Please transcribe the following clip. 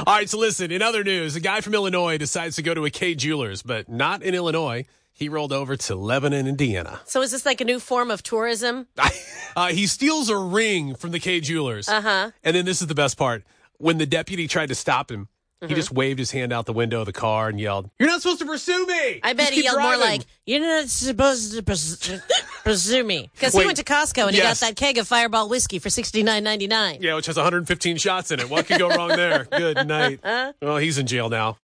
All right, so listen, in other news, a guy from Illinois decides to go to a Kay Jewelers, but not in Illinois. He rolled over to Lebanon, Indiana. So is this like a new form of tourism? He steals a ring from the Kay Jewelers. Uh-huh. And then this is the best part. When the deputy tried to stop him, he just waved his hand out the window of the car and yelled, "You're not supposed to pursue me!" I bet he yelled more like, "You're not supposed to pursue me." Because he went to Costco and he got that keg of Fireball whiskey for $69.99. Yeah, which has 115 shots in it. What could go wrong there? Good night. Well, he's in jail now.